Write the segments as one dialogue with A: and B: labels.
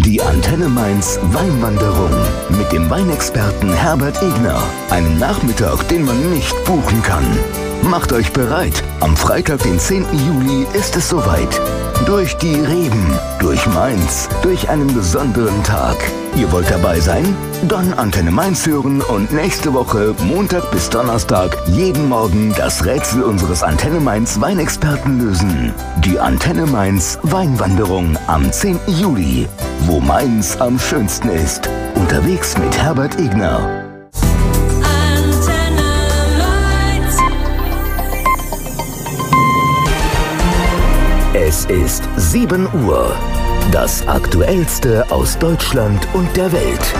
A: Die Antenne Mainz Weinwanderung mit dem Weinexperten Herbert Egner. Einen Nachmittag, den man nicht buchen kann. Macht euch bereit, am Freitag, den 10. Juli ist es soweit. Durch die Reben, durch Mainz, durch einen besonderen Tag. Ihr wollt dabei sein? Dann Antenne Mainz hören und nächste Woche, Montag bis Donnerstag, jeden Morgen das Rätsel unseres Antenne Mainz Weinexperten lösen. Die Antenne Mainz Weinwanderung am 10. Juli, wo Mainz am schönsten ist. Unterwegs mit Herbert Egner. Es ist 7 Uhr. Das Aktuellste aus Deutschland und der Welt.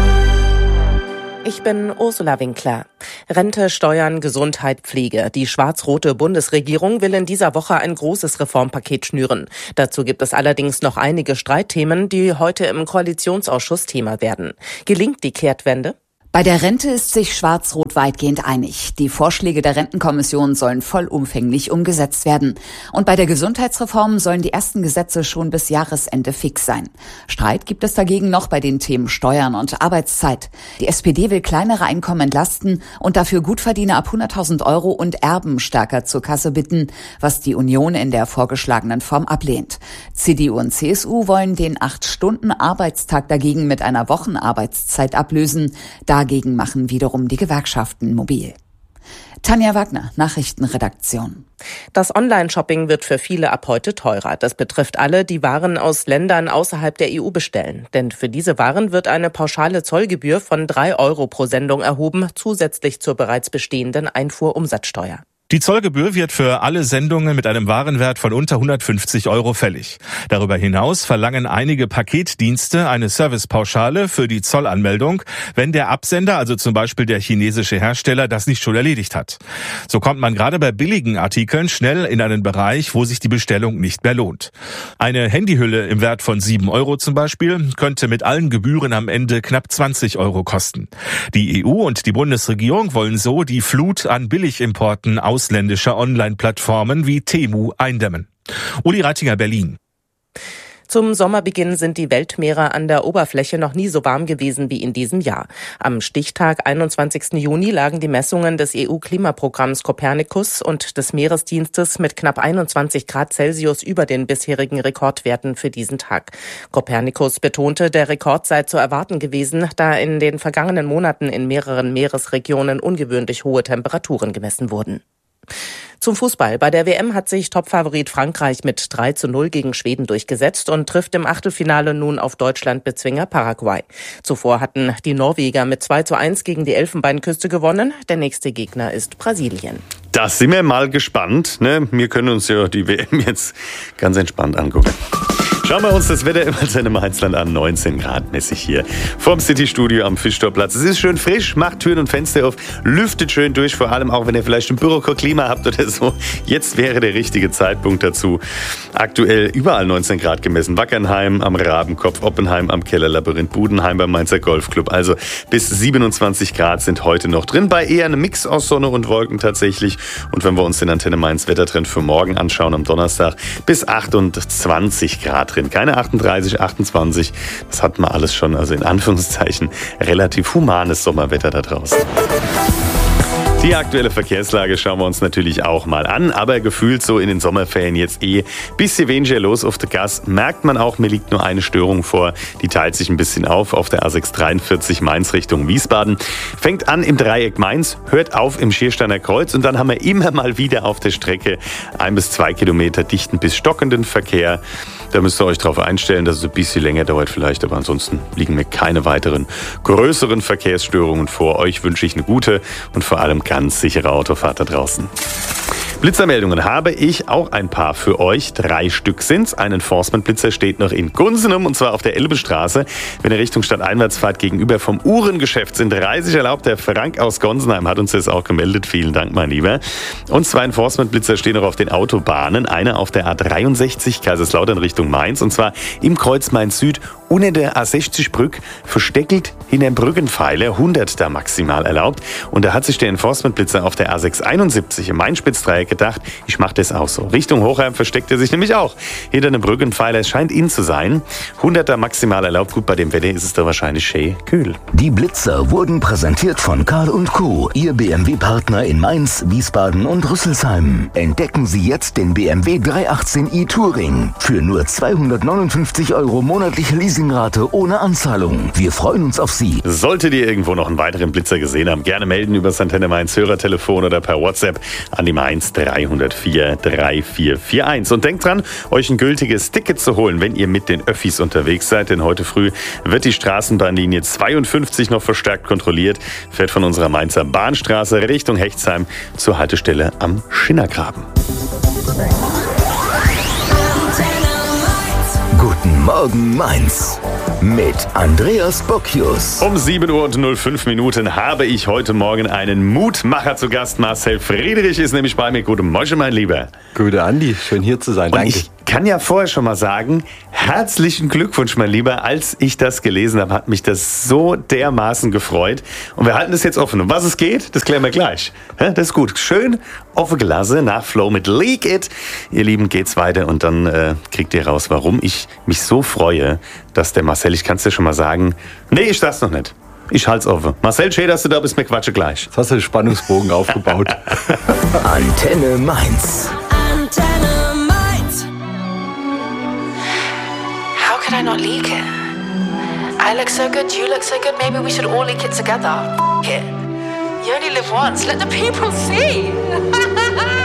B: Ich bin Ursula Winkler. Rente, Steuern, Gesundheit, Pflege. Die schwarz-rote Bundesregierung will in dieser Woche ein großes Reformpaket schnüren. Dazu gibt es allerdings noch einige Streitthemen, die heute im Koalitionsausschuss Thema werden. Gelingt die Kehrtwende?
C: Bei der Rente ist sich Schwarz-Rot weitgehend einig. Die Vorschläge der Rentenkommission sollen vollumfänglich umgesetzt werden. Und bei der Gesundheitsreform sollen die ersten Gesetze schon bis Jahresende fix sein. Streit gibt es dagegen noch bei den Themen Steuern und Arbeitszeit. Die SPD will kleinere Einkommen entlasten und dafür Gutverdiener ab 100.000 Euro und Erben stärker zur Kasse bitten, was die Union in der vorgeschlagenen Form ablehnt. CDU und CSU wollen den 8-Stunden-Arbeitstag dagegen mit einer Wochenarbeitszeit ablösen. Dagegen machen wiederum die Gewerkschaften mobil. Tanja Wagner, Nachrichtenredaktion.
B: Das Online-Shopping wird für viele ab heute teurer. Das betrifft alle, die Waren aus Ländern außerhalb der EU bestellen. Denn für diese Waren wird eine pauschale Zollgebühr von 3 Euro pro Sendung erhoben, zusätzlich zur bereits bestehenden Einfuhrumsatzsteuer.
D: Die Zollgebühr wird für alle Sendungen mit einem Warenwert von unter 150 Euro fällig. Darüber hinaus verlangen einige Paketdienste eine Servicepauschale für die Zollanmeldung, wenn der Absender, also zum Beispiel der chinesische Hersteller, das nicht schon erledigt hat. So kommt man gerade bei billigen Artikeln schnell in einen Bereich, wo sich die Bestellung nicht mehr lohnt. Eine Handyhülle im Wert von 7 Euro zum Beispiel könnte mit allen Gebühren am Ende knapp 20 Euro kosten. Die EU und die Bundesregierung wollen so die Flut an Billigimporten ausländischer Online-Plattformen wie Temu eindämmen. Uli Reitinger, Berlin.
B: Zum Sommerbeginn sind die Weltmeere an der Oberfläche noch nie so warm gewesen wie in diesem Jahr. Am Stichtag 21. Juni lagen die Messungen des EU-Klimaprogramms Copernicus und des Meeresdienstes mit knapp 21 Grad Celsius über den bisherigen Rekordwerten für diesen Tag. Copernicus betonte, der Rekord sei zu erwarten gewesen, da in den vergangenen Monaten in mehreren Meeresregionen ungewöhnlich hohe Temperaturen gemessen wurden. Zum Fußball. Bei der WM hat sich Topfavorit Frankreich mit 3:0 gegen Schweden durchgesetzt und trifft im Achtelfinale nun auf Deutschland-Bezwinger Paraguay. Zuvor hatten die Norweger mit 2:1 gegen die Elfenbeinküste gewonnen. Der nächste Gegner ist Brasilien.
E: Da sind wir mal gespannt. Ne? Wir können uns ja die WM jetzt ganz entspannt angucken. Schauen wir uns das Wetter im Antenne Mainzland an. 19 Grad mäßig hier vorm City-Studio am Fischtorplatz. Es ist schön frisch, macht Türen und Fenster auf, lüftet schön durch, vor allem auch, wenn ihr vielleicht ein Büro Klima habt oder so. Jetzt wäre der richtige Zeitpunkt dazu. Aktuell überall 19 Grad gemessen. Wackernheim am Rabenkopf, Oppenheim am Kellerlabyrinth, Budenheim beim Mainzer Golfclub. Also bis 27 Grad sind heute noch drin, bei eher einem Mix aus Sonne und Wolken tatsächlich. Und wenn wir uns den Antenne Mainz Wettertrend für morgen anschauen, am Donnerstag bis 28 Grad drin. Keine 38, 28. Das hat man alles schon, also in Anführungszeichen, relativ humanes Sommerwetter da draußen. Die aktuelle Verkehrslage schauen wir uns natürlich auch mal an, aber gefühlt so in den Sommerferien jetzt bisschen weniger los auf der Gas. Merkt man auch, mir liegt nur eine Störung vor, die teilt sich ein bisschen auf der A643 Mainz Richtung Wiesbaden. Fängt an im Dreieck Mainz, hört auf im Schiersteiner Kreuz und dann haben wir immer mal wieder auf der Strecke 1 bis 2 Kilometer dichten bis stockenden Verkehr. Da müsst ihr euch darauf einstellen, dass es ein bisschen länger dauert vielleicht, aber ansonsten liegen mir keine weiteren größeren Verkehrsstörungen vor. Euch wünsche ich eine gute und vor allem ganz sichere Autofahrt da draußen. Blitzermeldungen habe ich auch ein paar für euch. 3 Stück sind's. Ein Enforcement-Blitzer steht noch in Gunsenum und zwar auf der Elbestraße. Wenn ihr Richtung Stadteinwärts fahrt, gegenüber vom Uhrengeschäft sind 30 erlaubt. Der Frank aus Gonsenheim hat uns das auch gemeldet. Vielen Dank, mein Lieber. Und 2 Enforcement-Blitzer stehen noch auf den Autobahnen. Einer auf der A63 Kaiserslautern Richtung Mainz und zwar im Kreuz Mainz Süd Unter der A60-Brücke versteckelt hinter dem Brückenpfeiler 100 da maximal erlaubt. Und da hat sich der Enforcement-Blitzer auf der A671 im Main-Spitz-Dreieck gedacht, ich mache das auch so. Richtung Hochheim versteckt er sich nämlich auch hinter einem Brückenpfeiler. Es scheint in zu sein. 100 da maximal erlaubt. Gut, bei dem Wetter ist es da wahrscheinlich schön kühl.
A: Die Blitzer wurden präsentiert von Karl & Co., Ihr BMW-Partner in Mainz, Wiesbaden und Rüsselsheim. Entdecken Sie jetzt den BMW 318i Touring für nur 259 € monatliche Leasingrate ohne Anzahlung. Wir freuen uns auf Sie.
E: Solltet ihr irgendwo noch einen weiteren Blitzer gesehen haben, gerne melden über das Antenne Mainz Hörertelefon oder per WhatsApp an die Mainz 304 3441. Und denkt dran, euch ein gültiges Ticket zu holen, wenn ihr mit den Öffis unterwegs seid, denn heute früh wird die Straßenbahnlinie 52 noch verstärkt kontrolliert, fährt von unserer Mainzer Bahnstraße Richtung Hechtsheim zur Haltestelle am Schinnergraben.
A: Guten Morgen Mainz mit Andreas Bocchius.
E: Um 7:05 Uhr habe ich heute Morgen einen Mutmacher zu Gast. Marcel Friedrich ist nämlich bei mir. Guten Morgen, mein Lieber.
F: Gute Andi, schön hier zu sein.
E: Und
F: Danke.
E: ich kann ja vorher schon mal sagen, herzlichen Glückwunsch, mein Lieber. Als ich das gelesen habe, hat mich das so dermaßen gefreut. Und wir halten das jetzt offen. Um was es geht, das klären wir gleich. Ja, das ist gut. Schön offen gelassen nach Flow mit Leak It. Ihr Lieben, geht's weiter und dann kriegt ihr raus, warum ich mich so freue, dass der Marcel, ich kann es dir schon mal sagen, nee, ich sag's noch nicht. Ich halt's offen. Marcel, schön, dass du da bist, mir quatsche gleich.
F: Jetzt hast du den Spannungsbogen aufgebaut.
A: Antenne Mainz.
G: How could I not leak it? I look so good, you look so good, maybe we should all leak it together. F it. You only live once, let the people see.